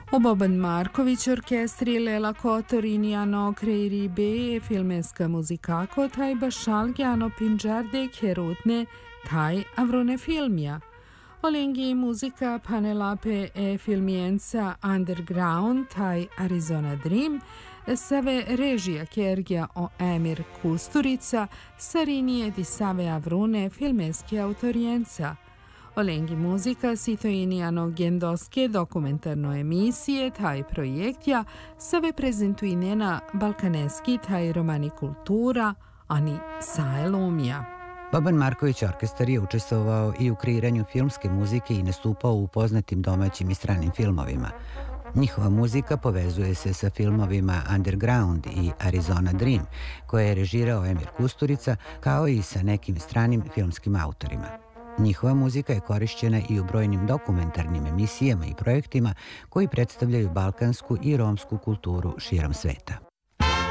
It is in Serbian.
Boban Marković orkestri Lela Kotorinjano Kreiribe filmeska muzikako taj Bašalgiano Pinđarde Kerutne taj Avrone filmja. Olengi muzika panelape filmienza Underground taj Arizona Dream, save režija Kergja o Emir Kusturica, sarinije di save Avrune filmeske autorijenca. Olengi muzika sitojinijano gendoske dokumentarno emisije taj projektja save prezentuinena balkaneski taj romani kultura, ani saelumija. Boban Marković orkestar je učestvovao i u kreiranju filmske muzike i nastupao u poznatim domaćim i stranim filmovima. Njihova muzika povezuje se sa filmovima Underground i Arizona Dream, koje je režirao Emir Kusturica, kao i sa nekim stranim filmskim autorima. Njihova muzika je korišćena i u brojnim dokumentarnim emisijama i projektima koji predstavljaju balkansku i romsku kulturu širom sveta.